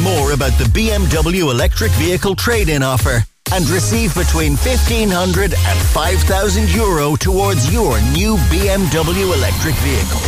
more about the BMW electric vehicle trade-in offer and receive between €1,500 and €5,000 towards your new BMW electric vehicle.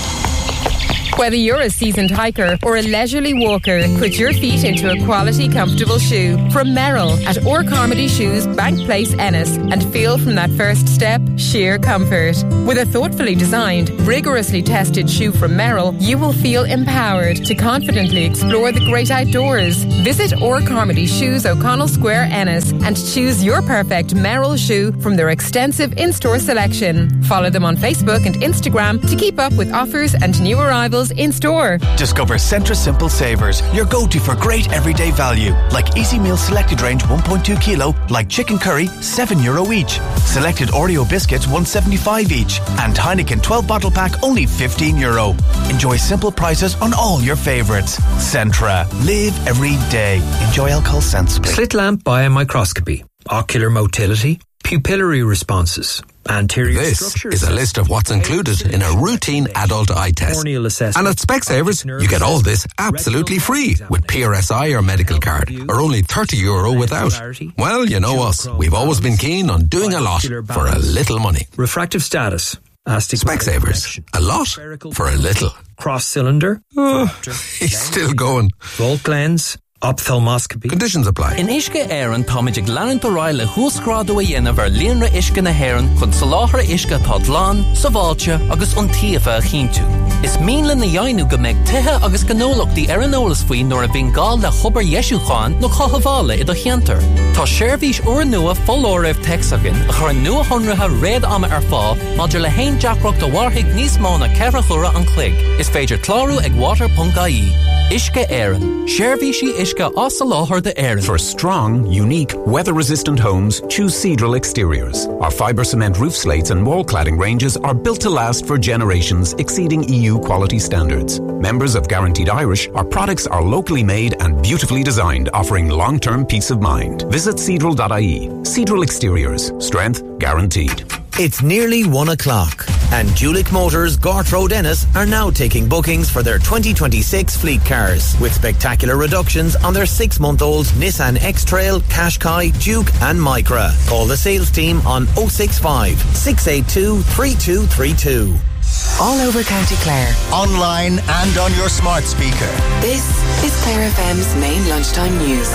Whether you're a seasoned hiker or a leisurely walker, put your feet into a quality, comfortable shoe from Merrill at Carmody Shoes, Bank Place, Ennis, and feel from that first step sheer comfort. With a thoughtfully designed, rigorously tested shoe from Merrill, you will feel empowered to confidently explore the great outdoors. Visit Carmody Shoes, O'Connell Square, Ennis, and choose your perfect Merrill shoe from their extensive in-store selection. Follow them on Facebook and Instagram to keep up with offers and new arrivals in store. Discover Centra Simple Savers, your go-to for great everyday value. Like Easy Meal Selected Range 1.2 kilo, like chicken curry, €7 each. Selected Oreo biscuits, $1.75 each. And Heineken 12 bottle pack, only €15. Enjoy simple prices on all your favourites. Centra. Live every day. Enjoy alcohol sensibly. Slit lamp biomicroscopy, ocular motility, pupillary responses. Anterior this is a list of what's included in a routine adult eye test. And at Specsavers, you get all this absolutely free with PRSI or medical card, or only €30 without. Well, you know us. We've always been keen on doing a lot for a little money. Refractive status. Specsavers. A lot for a little. Cross cylinder. He's still going. Volt lens. Ophthalmoscopy. Conditions apply. In Ishka Aaron, Tomijig Larent O'Reilly, Husgrado Yen ver Lienra Ishka na Heron, Consolahra Ishka Todlan, Savalcha, Agus Untiafa Hintu. Is Meanlin na Yainu Gamek Teha Agus Ganolok the Aranolas Fui nor a Bengal la Huber Yeshu Khan, no Kahavala I the Hianter. Ta Shervish Uranua Folorev Texagan, a Nua Honraha Red Ama Arfa, Modula Hain Jackrock the Warhig Nismona Kerachura and Clegg, is Fager Claru Egwater Pungai. Ishka Aaron, Shervishi Ishka Osalohar the Aaron. For strong, unique, weather-resistant homes, choose Cedral Exteriors. Our fibre cement roof slates and wall cladding ranges are built to last for generations, exceeding EU quality standards. Members of Guaranteed Irish, our products are locally made and beautifully designed, offering long-term peace of mind. Visit Cedral.ie. Cedral Exteriors. Strength guaranteed. It's nearly 1 o'clock and Julick Motors, Gort Road, Ennis are now taking bookings for their 2026 fleet cars with spectacular reductions on their 6-month-old Nissan X-Trail, Qashqai, Duke and Micra. Call the sales team on 065 682 3232. All over County Clare. Online and on your smart speaker. This is Clare FM's main lunchtime news.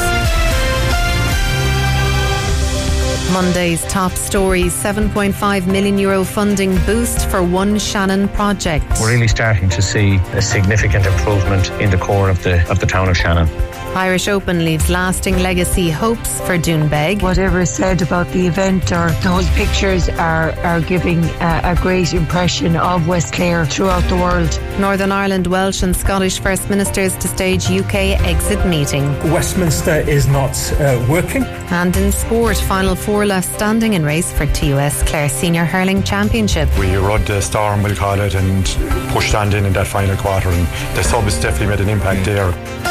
Monday's top stories, €7.5 million funding boost for One Shannon project. We're really starting to see a significant improvement in the core of the town of Shannon. Irish Open leaves lasting legacy hopes for Doonbeg. Whatever is said about the event or those pictures are giving a great impression of West Clare throughout the world. Northern Ireland, Welsh and Scottish First Ministers to stage UK exit meeting. Westminster is not working. And in sport, Final Four left standing in race for TUS Clare Senior Hurling Championship. We rode the storm, we'll call it, and pushed on in that final quarter, and the subs definitely made an impact there.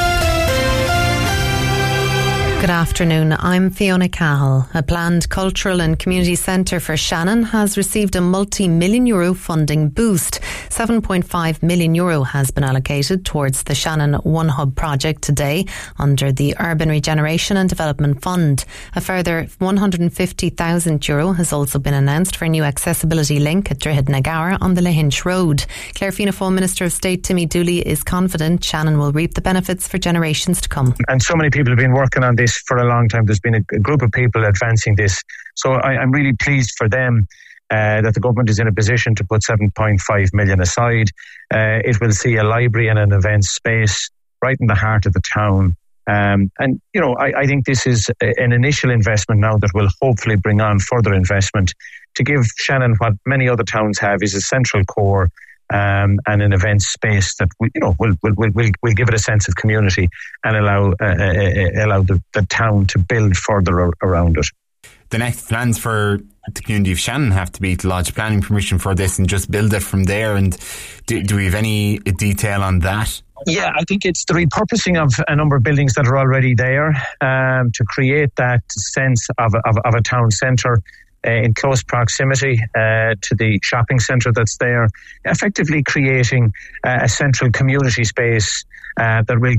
Good afternoon, I'm Fiona Cahill. A planned cultural and community centre for Shannon has received a multi-million-euro funding boost. €7.5 million has been allocated towards the Shannon One Hub project today under the Urban Regeneration and Development Fund. A further €150,000 has also been announced for a new accessibility link at Drogheda na Gabhar on the Lahinch Road. Clare Fianna Fáil Minister of State Timmy Dooley is confident Shannon will reap the benefits for generations to come. And so many people have been working on this for a long time. There's been a group of people advancing this. So I'm really pleased for them that the government is in a position to put $7.5 million aside. It will see a library and an event space right in the heart of the town. And, you know, I think this is an initial investment now that will hopefully bring on further investment to give Shannon what many other towns have, is a central core and an event space that will give it a sense of community and allow the town to build further around it. The next plans for the community of Shannon have to be to lodge planning permission for this and just build it from there. And do we have any detail on that? Yeah, I think it's the repurposing of a number of buildings that are already there to create that sense of a town centre in close proximity to the shopping centre that's there, effectively creating a central community space that will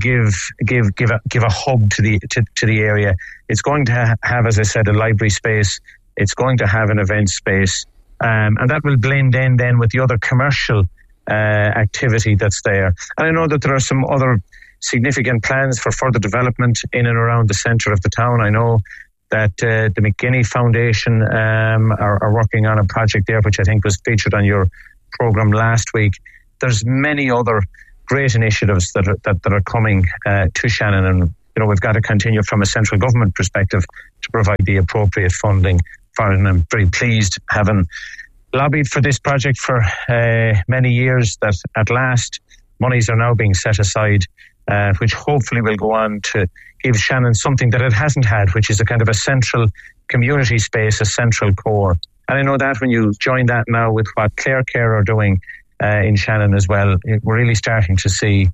give a hub to the area. It's going to have, as I said, a library space. It's going to have an event space, and that will blend in then with the other commercial activity that's there. And I know that there are some other significant plans for further development in and around the centre of the town. I know that the McGuinness Foundation are working on a project there, which I think was featured on your programme last week. There's many other great initiatives that are coming to Shannon, and we've got to continue from a central government perspective to provide the appropriate funding for it. And I'm very pleased, having lobbied for this project for many years, that at last monies are now being set aside, which hopefully will go on to give Shannon something that it hasn't had, which is a kind of a central community space, a central core. And I know that when you join that now with what Clare Care are doing in Shannon as well, we're really starting to see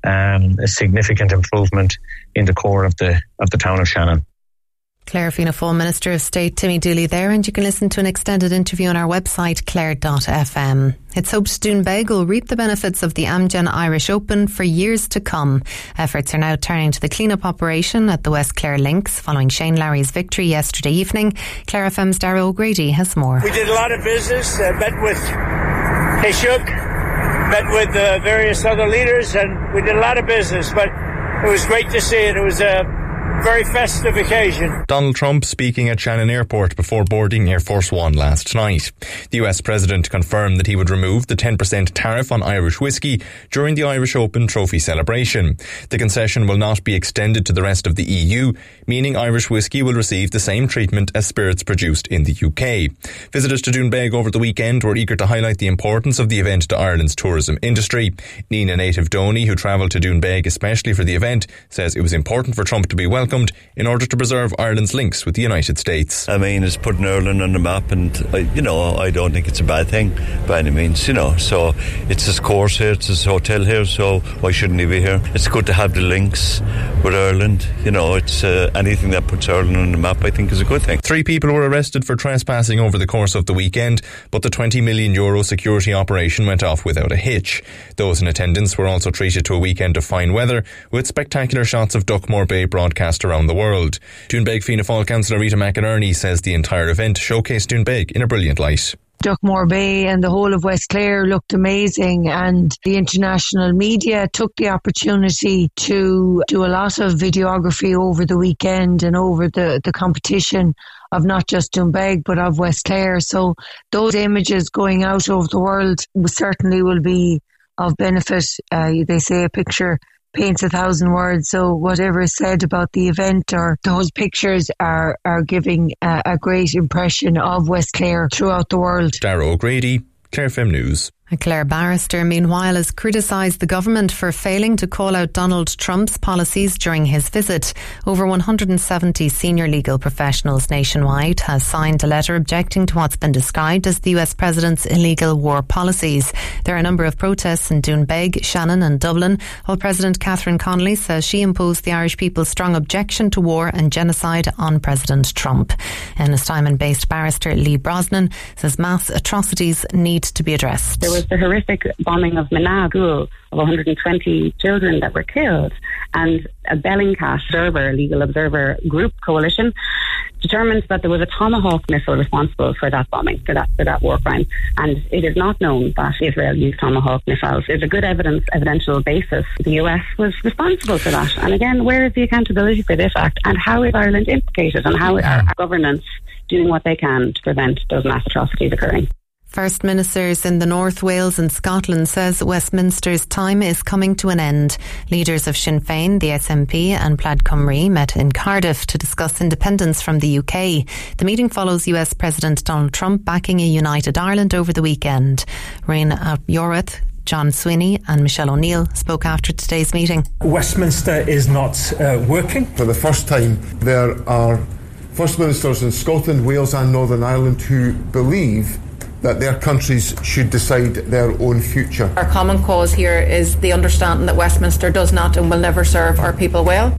a significant improvement in the core of the town of Shannon. Clare Fianna Fáil Minister of State Timmy Dooley there, and you can listen to an extended interview on our website clare.fm. It's hoped Doonbeg will reap the benefits of the Amgen Irish Open for years to come. Efforts are now turning to the clean-up operation at the West Clare Links following Shane Lowry's victory yesterday evening. Clare FM's Darragh O'Grady has more. We did a lot of business, met with Taoiseach, met with various other leaders, and we did a lot of business, but it was great to see it. It was a very festive occasion. Donald Trump speaking at Shannon Airport before boarding Air Force One last night. The US President confirmed that he would remove the 10% tariff on Irish whiskey during the Irish Open trophy celebration. The concession will not be extended to the rest of the EU, meaning Irish whiskey will receive the same treatment as spirits produced in the UK. Visitors to Doonbeg over the weekend were eager to highlight the importance of the event to Ireland's tourism industry. Nina native Doney, who travelled to Doonbeg especially for the event, says it was important for Trump to be welcomed in order to preserve Ireland's links with the United States. I mean, it's putting Ireland on the map, and I don't think it's a bad thing by any means, so it's his course here, it's his hotel here, so why shouldn't he be here? It's good to have the links with Ireland, it's anything that puts Ireland on the map, I think, is a good thing. 3 people were arrested for trespassing over the course of the weekend, but the €20 million security operation went off without a hitch. Those in attendance were also treated to a weekend of fine weather, with spectacular shots of Duckmore Bay broadcast around the world. Doonbeg Fianna Fáil Councillor Rita McInerney says the entire event showcased Doonbeg in a brilliant light. Duckmore Bay and the whole of West Clare looked amazing, and the international media took the opportunity to do a lot of videography over the weekend and over the competition of not just Doonbeg but of West Clare. So those images going out over the world certainly will be of benefit. They say a picture paints 1,000 words, so whatever is said about the event, or those pictures are giving a great impression of West Clare throughout the world. Darragh O'Grady, Clare FM News. A Clare barrister, meanwhile, has criticised the government for failing to call out Donald Trump's policies during his visit. Over 170 senior legal professionals nationwide have signed a letter objecting to what's been described as the US President's illegal war policies. There are a number of protests in Doonbeg, Shannon and Dublin, while President Catherine Connolly says she imposed the Irish people's strong objection to war and genocide on President Trump. Ennis-Diamond-based barrister Lee Brosnan says mass atrocities need to be addressed. There was the horrific bombing of Managh School of 120 children that were killed, and a Bellingcat observer, legal observer group coalition, determined that there was a Tomahawk missile responsible for that bombing, for that war crime, and it is not known that Israel used Tomahawk missiles. There's a good evidential basis. The US was responsible for that, and again, where is the accountability for this act, and how is Ireland implicated, and how are our governments doing what they can to prevent those mass atrocities occurring? First Ministers in the North, Wales and Scotland says Westminster's time is coming to an end. Leaders of Sinn Féin, the SNP and Plaid Cymru met in Cardiff to discuss independence from the UK. The meeting follows US President Donald Trump backing a united Ireland over the weekend. Rina Yorith, John Sweeney and Michelle O'Neill spoke after today's meeting. Westminster is not working. For the first time, there are First Ministers in Scotland, Wales and Northern Ireland who believe that their countries should decide their own future. Our common cause here is the understanding that Westminster does not and will never serve our people well.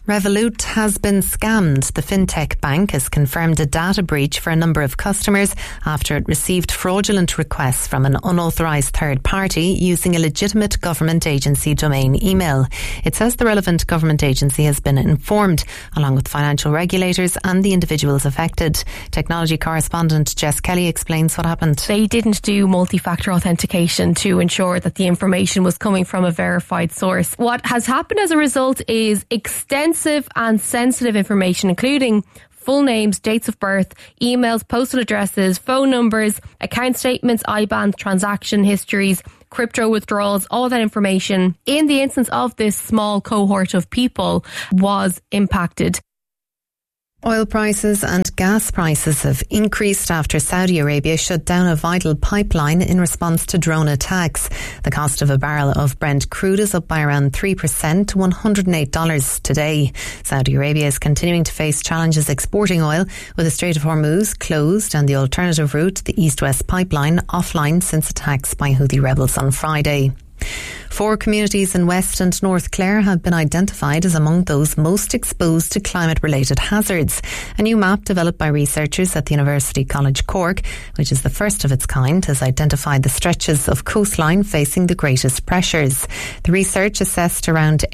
Revolut has been scammed. The fintech bank has confirmed a data breach for a number of customers after it received fraudulent requests from an unauthorised third party using a legitimate government agency domain email. It says the relevant government agency has been informed, along with financial regulators and the individuals affected. Technology correspondent Jess Kelly explains what happened. They didn't do multi-factor authentication to ensure that the information was coming from a verified source. What has happened as a result is extensive and sensitive information, including full names, dates of birth, emails, postal addresses, phone numbers, account statements, IBANs, transaction histories, crypto withdrawals, all that information in the instance of this small cohort of people was impacted. Oil prices and gas prices have increased after Saudi Arabia shut down a vital pipeline in response to drone attacks. The cost of a barrel of Brent crude is up by around 3% to $108 today. Saudi Arabia is continuing to face challenges exporting oil, with the Strait of Hormuz closed and the alternative route, the East-West pipeline, offline since attacks by Houthi rebels on Friday. 4 communities in West and North Clare have been identified as among those most exposed to climate-related hazards. A new map developed by researchers at the University College Cork, which is the first of its kind, has identified the stretches of coastline facing the greatest pressures. The research assessed around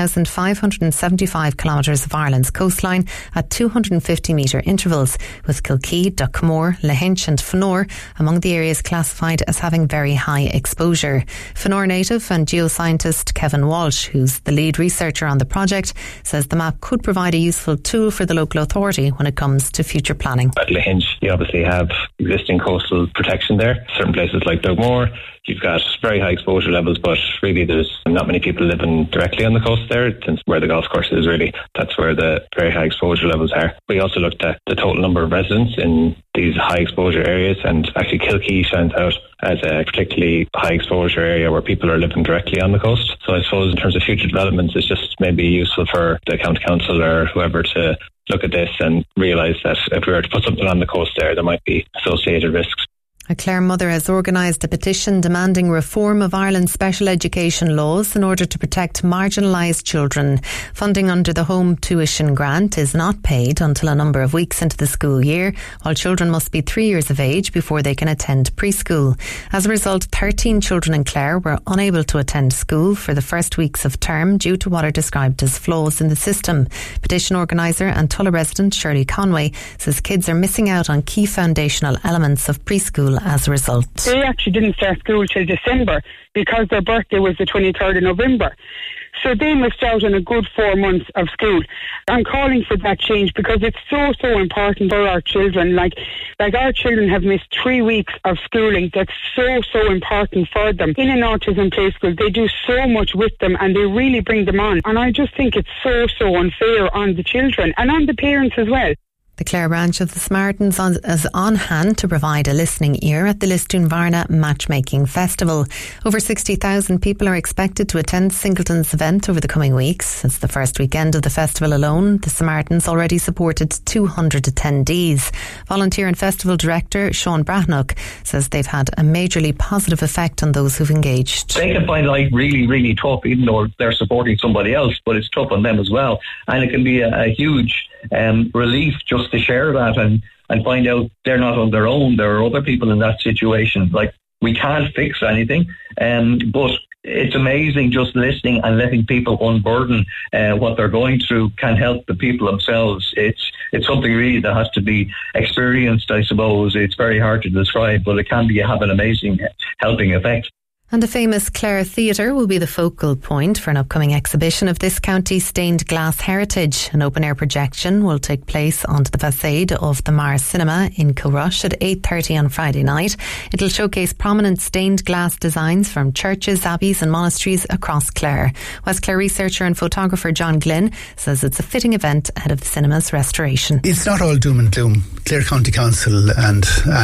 8,575 kilometres of Ireland's coastline at 250-metre intervals, with Kilkee, Duckmore, Lahinch and Fanor among the areas classified as having very high exposure. Fanor native and geoscientist Kevin Walsh, who's the lead researcher on the project, says the map could provide a useful tool for the local authority when it comes to future planning. At Lahinch, you obviously have existing coastal protection there. Certain places like Dugmore, you've got very high exposure levels, but really there's not many people living directly on the coast there, since where the golf course is really, that's where the very high exposure levels are. We also looked at the total number of residents in these high exposure areas, and actually Kilkee shines out as a particularly high exposure area where people are living directly on the coast. So I suppose in terms of future developments, it's just maybe useful for the county council or whoever to look at this and realise that if we were to put something on the coast there might be associated risks. A Clare mother has organised a petition demanding reform of Ireland's special education laws in order to protect marginalised children. Funding under the Home Tuition Grant is not paid until a number of weeks into the school year, while children must be 3 years of age before they can attend preschool. As a result, 13 children in Clare were unable to attend school for the first weeks of term due to what are described as flaws in the system. Petition organiser and Tulla resident Shirley Conway says kids are missing out on key foundational elements of preschool as a result. They actually didn't start school till December because their birthday was the 23rd of November. So they missed out on a good 4 months of school. I'm calling for that change because it's so important for our children. Like our children have missed 3 weeks of schooling. That's so important for them. In an autism play school, they do so much with them and they really bring them on. And I just think it's so unfair on the children and on the parents as well. The Clare branch of the Samaritans is on hand to provide a listening ear at the Lisdoonvarna Matchmaking Festival. Over 60,000 people are expected to attend Singleton's event over the coming weeks. Since the first weekend of the festival alone, the Samaritans already supported 200 attendees. Volunteer and festival director Sean Brathnock says they've had a majorly positive effect on those who've engaged. They can find life really tough, even though they're supporting somebody else, but it's tough on them as well. And it can be a huge relief just to share that and find out they're not on their own. There are other people in that situation. Like, we can't fix anything, but it's amazing just listening and letting people unburden what they're going through can help the people themselves. It's something really that has to be experienced, I suppose. It's very hard to describe, but it can have an amazing helping effect. And a famous Clare theatre will be the focal point for an upcoming exhibition of this county's stained glass heritage. An open-air projection will take place onto the facade of the Mars Cinema in Kilrush at 8:30 on Friday night. It'll showcase prominent stained glass designs from churches, abbeys and monasteries across Clare. West Clare researcher and photographer John Glynn says it's a fitting event ahead of the cinema's restoration. It's not all doom and gloom. Clare County Council and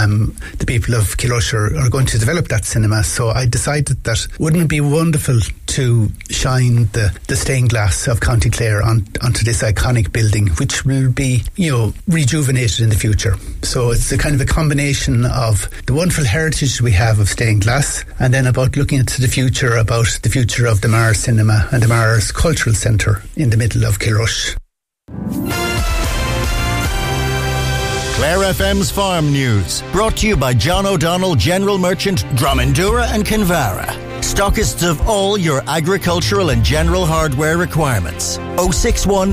the people of Kilrush are going to develop that cinema, so I decided that wouldn't it be wonderful to shine the stained glass of County Clare onto this iconic building, which will be, rejuvenated in the future. So it's a kind of a combination of the wonderful heritage we have of stained glass, and then about looking into the future, about the future of the Mars Cinema and the Mars Cultural Centre in the middle of Kilrush. Clare FM's Farm News, brought to you by John O'Donnell General Merchant, Dromendura and Kinvara. Stockists of all your agricultural and general hardware requirements. 061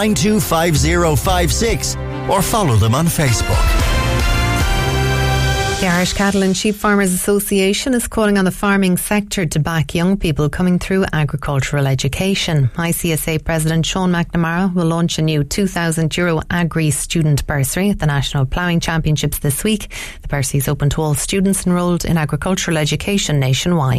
925056 or follow them on Facebook. The Irish Cattle and Sheep Farmers Association is calling on the farming sector to back young people coming through agricultural education. ICSA President Sean McNamara will launch a new €2,000 Agri Student Bursary at the National Ploughing Championships this week. The bursary is open to all students enrolled in agricultural education nationwide.